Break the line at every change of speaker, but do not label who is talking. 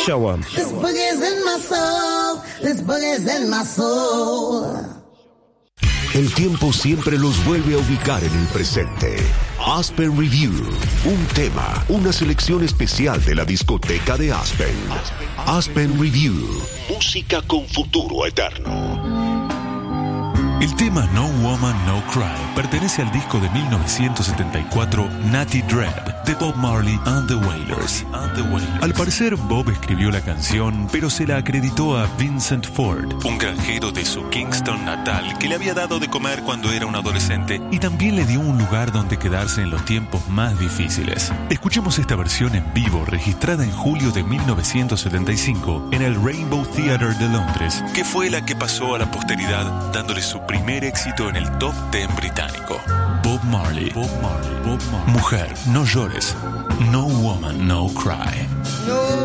Show 'em.
This boogie's in my soul. This boogie's in my soul.
El tiempo siempre los vuelve a ubicar en el presente. Aspen Review, un tema, una selección especial de la discoteca de Aspen. Aspen Review, música con futuro eterno.
El tema No Woman, No Cry pertenece al disco de 1974 Natty Dread de Bob Marley and the Wailers. Al parecer, Bob escribió la canción, pero se la acreditó a Vincent Ford, un granjero de su Kingston natal que le había dado de comer cuando era un adolescente y también le dio un lugar donde quedarse en los tiempos más difíciles. Escuchemos esta versión en vivo registrada en julio de 1975 en el Rainbow Theatre de Londres, que fue la que pasó a la posteridad dándole su primer éxito en el top 10 británico. Bob Marley. Mujer, no llores. No woman, no cry.